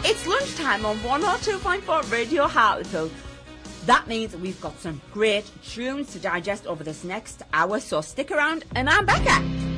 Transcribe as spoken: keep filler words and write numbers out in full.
It's lunchtime on one oh two point four Radio Hartlepool. That means we've got some great tunes to digest over this next hour, so stick around, and I'm Becca.